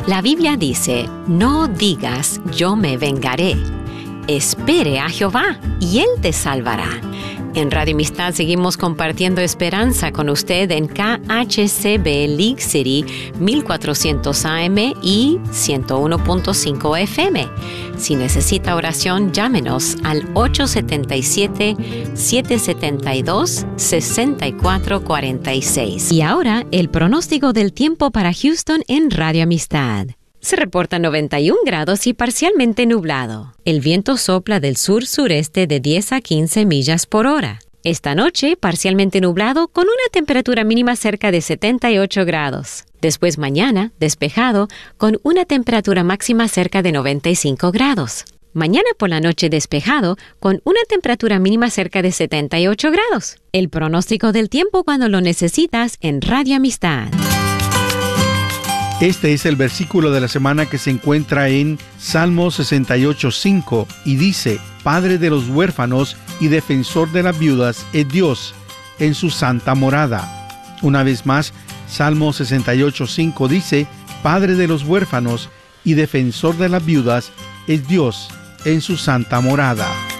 La Biblia dice, no digas, yo me vengaré. Espere a Jehová, y Él te salvará. En Radio Amistad seguimos compartiendo esperanza con usted en KHCB League City 1400 AM y 101.5 FM. Si necesita oración, llámenos al 877-772-6446. Y ahora, el pronóstico del tiempo para Houston en Radio Amistad. Se reporta 91 grados y parcialmente nublado. El viento sopla del sur-sureste de 10 a 15 millas por hora. Esta noche, parcialmente nublado con una temperatura mínima cerca de 78 grados. Después mañana, despejado, con una temperatura máxima cerca de 95 grados. Mañana por la noche despejado, con una temperatura mínima cerca de 78 grados. El pronóstico del tiempo cuando lo necesitas en Radio Amistad. Este es el versículo de la semana que se encuentra en Salmo 68:5 y dice: Padre de los huérfanos y defensor de las viudas es Dios en su santa morada. Una vez más, Salmo 68:5 dice: Padre de los huérfanos y defensor de las viudas es Dios en su santa morada.